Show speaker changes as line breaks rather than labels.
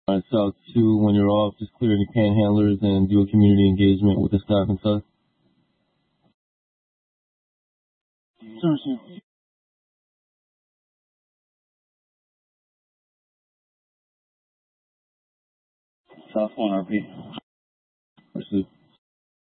South 2, when you're off, just clear any panhandlers and do a community engagement with the staff and stuff. Sure, sure. South 1 RP. Pursuit.